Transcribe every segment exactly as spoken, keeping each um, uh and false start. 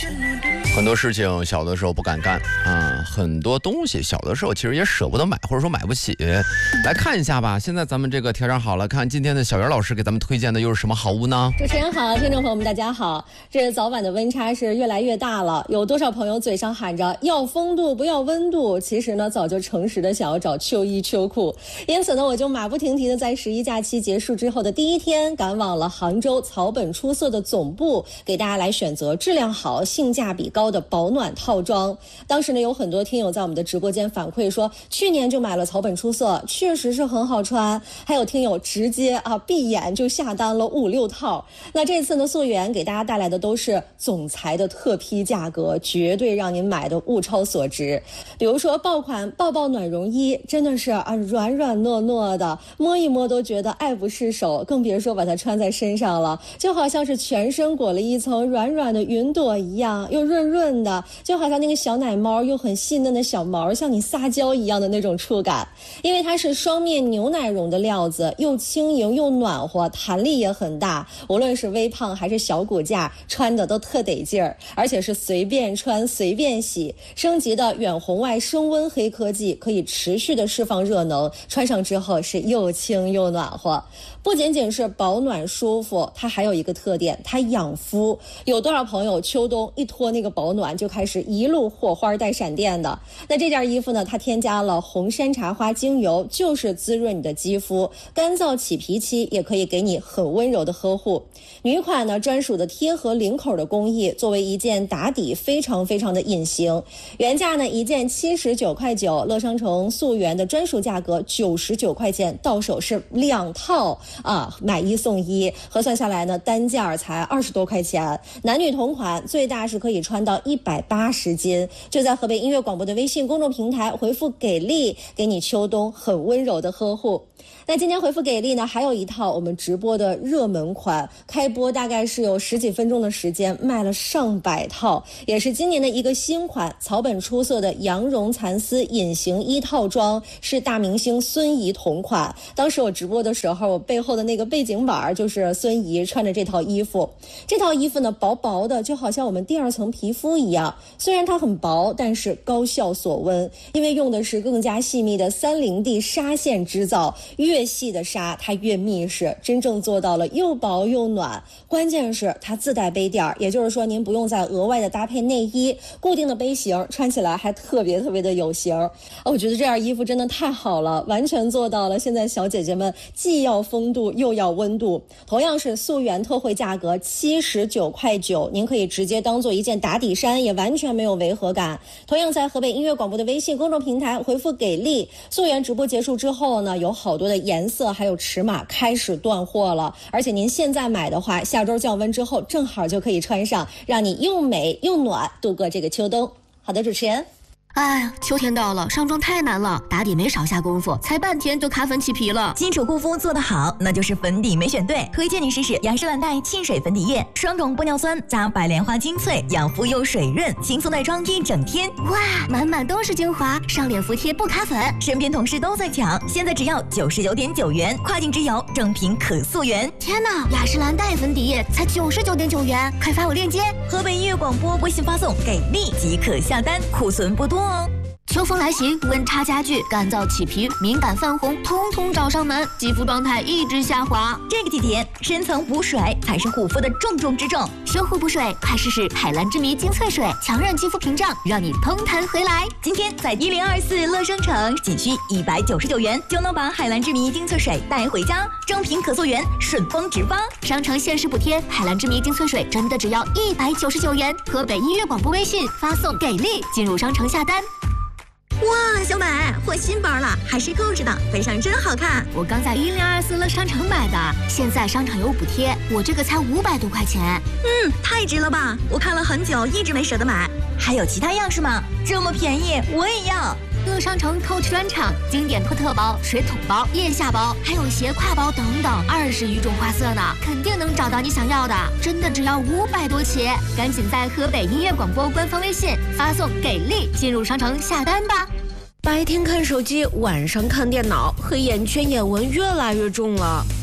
很多事情小的时候不敢干啊，很多东西小的时候其实也舍不得买，或者说买不起。来看一下吧，现在咱们这个调整好了，看今天的小袁老师给咱们推荐的又是什么好物呢？ 主持人好，听众朋友们大家好。这早晚的温差是越来越大了，有多少朋友嘴上喊着要风度不要温度，其实呢早就诚实的想要找秋衣秋裤。因此呢，我就马不停蹄的在十一假期结束之后的第一天，赶往了杭州草本出色的总部，给大家来选择质量好、性价比高的保暖套装。当时呢，有很多听友在我们的直播间反馈说，去年就买了草本出色，确实是很好穿。还有听友直接啊闭眼就下单了五六套。那这次呢，溯源给大家带来的都是总裁的特批价格，绝对让您买的物超所值。比如说爆款抱抱暖绒衣，真的是啊软软糯糯的，摸一摸都觉得爱不释手，更别说把它穿在身上了，就好像是全身裹了一层软软的云朵一样，又润润的，就好像那个小奶猫又很细嫩的小毛像你撒娇一样的那种触感。因为它是双面牛奶绒的料子，又轻盈又暖和，弹力也很大，无论是微胖还是小骨架，穿的都特得劲儿，而且是随便穿随便洗。升级的远红外升温黑科技可以持续的释放热能，穿上之后是又轻又暖和。不仅仅是保暖舒服，它还有一个特点，它养肤。有多少朋友秋冬一脱那个保暖就开始一路火花带闪电的？那这件衣服呢，它添加了红山茶花精油，就是滋润你的肌肤，干燥起皮期也可以给你很温柔的呵护。女款呢，专属的贴合领口的工艺，作为一件打底非常非常的隐形。原价呢一件七十九块九，乐商城溯源的专属价格九十九块钱，到手是两套啊，买一送一，核算下来呢单价才二十多块钱。男女同款，最大是可以穿到一百八十斤。就在河北音乐广播的微信公众平台回复给力，给你秋冬很温柔的呵护。那今天回复给力呢，还有一套我们直播的热门款，开播大概是有十几分钟的时间，卖了上百套，也是今年的一个新款，草本出色的羊绒蚕丝隐形衣套装，是大明星孙怡同款。当时我直播的时候，我背后的那个背景板就是孙怡穿着这套衣服。这套衣服呢，薄薄的，就好像我们第二层皮肤一样，虽然它很薄，但是高效锁温，因为用的是更加细密的三零 D 纱线织造，越细的纱它越密实，真正做到了又薄又暖。关键是它自带杯垫，也就是说您不用再额外的搭配内衣，固定的杯型，穿起来还特别特别的有型。我觉得这件衣服真的太好了，完全做到了现在小姐姐们既要风度又要温度。同样是溯源特惠价格七十九块九，您可以直接当做一件打底衫，也完全没有违和感。同样在河北音乐广播的微信公众平台回复给力，溯源直播结束之后呢，有好多的颜色还有尺码开始断货了，而且您现在买的话，下周降温之后正好就可以穿上，让你又美又暖度过这个秋冬。好的，主持人。 哎呀，秋天到了，上妆太难了，打底没少下功夫，才半天就卡粉起皮了。 基础护肤做得好，那就是粉底没选对。推荐你试试雅诗兰黛沁水粉底液，双种玻尿酸加白莲花精粹，养肤又水润，轻松带妆一整天。 哇，满满都是精华，上脸服帖不卡粉。 身边同事都在抢，现在只要九十九点九元，跨境直邮，正品可溯源。 天哪，雅诗兰黛粉底液才九十九点九元，快发我链接。 河北音乐广播微信发送给力即可下单，库存不多。 秋风来袭，温差加剧，干燥起皮、敏感泛红，通通找上门，肌肤状态一直下滑。 这个季节，深层补水才是护肤的重中之重。 修护补水，快试试海蓝之谜精粹水，强韧肌肤屏障，让你嘭弹回来。 今天在一零二四乐商城，仅需一百九十九元就能把海蓝之谜精粹水带回家，正品可溯源，顺丰直发。 商城限时补贴，海蓝之谜精粹水真的只要一百九十九元。河北音乐广播微信发送给力，进入商城下单。 哇，小美，换新包了，还是购置的，背上真好看。 我刚在一零二四乐商城买的，现在商场有补贴，我这个才五百多块钱。 嗯，太值了吧！我看了很久，一直没舍得买。还有其他样式吗？这么便宜，我也要。 乐商城 Coach 专场，经典托特包、水桶包、腋下包，还有斜挎包等等，二十余种花色呢，肯定能找到你想要的。真的只要五百多起，赶紧在河北音乐广播官方微信发送给力，进入商城下单吧。 白天看手机，晚上看电脑，黑眼圈、眼纹越来越重了。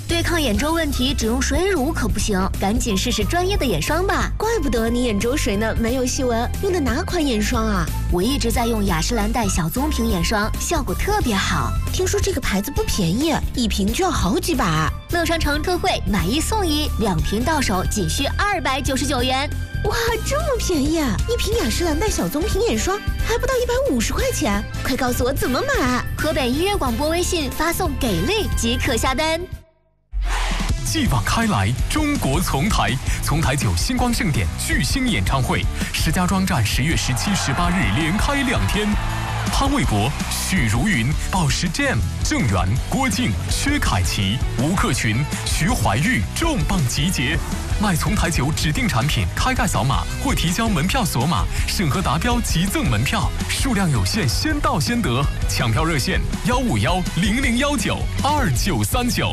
对抗眼周问题，只用水乳可不行，赶紧试试专业的眼霜吧。 怪不得你眼周水呢没有细纹，用的哪款眼霜啊？ 我一直在用雅诗兰黛小棕瓶眼霜，效果特别好。 听说这个牌子不便宜，一瓶就要好几百。 乐商城特惠，买一送一，两瓶到手仅需二百九十九元。 哇，这么便宜啊！一瓶雅诗兰黛小棕瓶眼霜还不到一百五十块钱，快告诉我怎么买！ 河北音乐广播微信发送给力即可下单。 继往开来，中国丛台，丛台九星光盛典巨星演唱会，石家庄站十月十七、十八日连开两天。潘玮柏、许茹芸、宝石 Jam、郑源、郭靖、薛凯琪、吴克群、徐怀钰重磅集结。买丛台酒指定产品，开盖扫码或提交门票锁码，审核达标即赠门票，数量有限，先到先得。抢票热线：幺五幺零零幺九二九三九。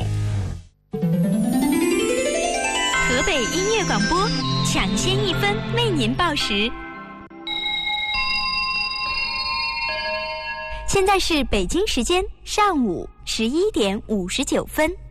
河北音乐广播，抢先一分为您报时。现在是北京时间上午十一点五十九分。